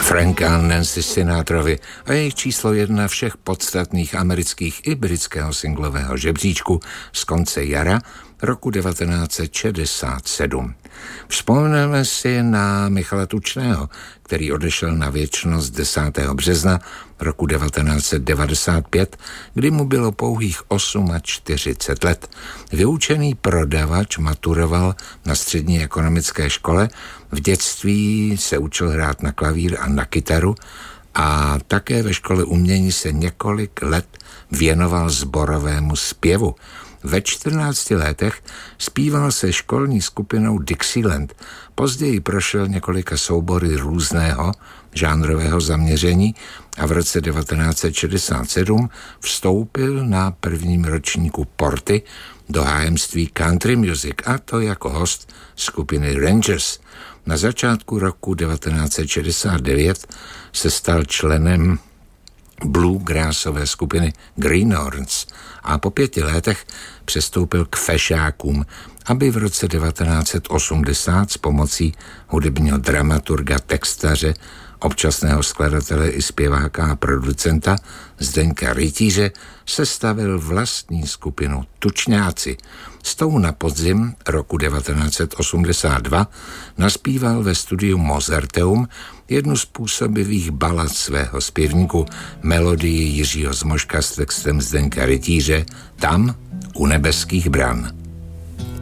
Frank a Nancy Sinatrovi a jejich číslo 1 všech podstatných amerických i britského singlového žebříčku z konce jara roku 1967. Vzpomeneme si na Michala Tučného, který odešel na věčnost 10. března roku 1995, kdy mu bylo pouhých 48 let. Vyučený prodavač maturoval na střední ekonomické škole, v dětství se učil hrát na klavír a na kytaru a také ve škole umění se několik let věnoval sborovému zpěvu. Ve 14 letech zpíval se školní skupinou Dixieland. Později prošel několika soubory různého žánrového zaměření a v roce 1967 vstoupil na prvním ročníku Porty do hájemství country music, a to jako host skupiny Rangers. Na začátku roku 1969 se stal členem bluegrassové skupiny Greenhorns a po 5 letech přestoupil k fešákům, aby v roce 1980 s pomocí hudebního dramaturga, textaře, občasného skladatele i zpěváka a producenta Zdeňka Rytíře sestavil vlastní skupinu Tučňáci. S tou na podzim roku 1982 naspíval ve studiu Mozarteum jednu z působivých balad svého zpěvníku, melodii Jiřího Zmoška s textem Zdeňka Rytíře, Tam u nebeských bran.